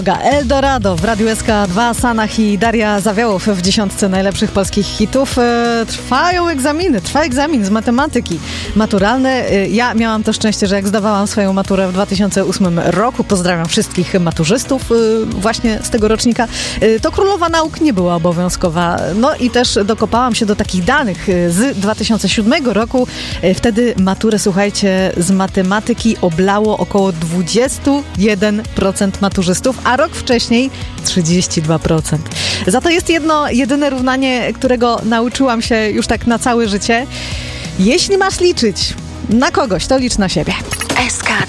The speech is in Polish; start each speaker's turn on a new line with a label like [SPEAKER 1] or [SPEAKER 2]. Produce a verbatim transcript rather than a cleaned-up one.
[SPEAKER 1] Eldorado w Radiu S K dwa, Sanach i Daria Zawiałow w dziesiątce najlepszych polskich hitów. E, trwają egzaminy, trwa egzamin z matematyki maturalny. E, ja miałam to szczęście, że jak zdawałam swoją maturę w dwa tysiące ósmym roku, pozdrawiam wszystkich maturzystów e, właśnie z tego rocznika, e, to królowa nauk nie była obowiązkowa. No i też dokopałam się do takich danych z dwa tysiące siódmego roku. E, wtedy maturę, słuchajcie, z matematyki oblało około dwadzieścia jeden procent maturzystów, a rok wcześniej trzydzieści dwa procent. Za to jest jedno, jedyne równanie, którego nauczyłam się już tak na całe życie. Jeśli masz liczyć na kogoś, to licz na siebie.
[SPEAKER 2] S K